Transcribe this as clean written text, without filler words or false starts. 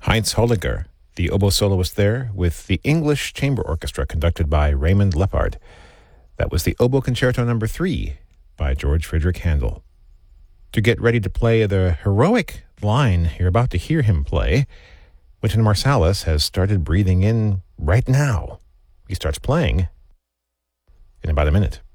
Heinz Holliger, the oboe soloist there, with the English Chamber Orchestra conducted by Raymond Leppard. That was the Oboe Concerto No. 3 by George Friedrich Handel. To get ready to play the heroic line you're about to hear him play, Wynton Marsalis has started breathing in right now. He starts playing in about a minute.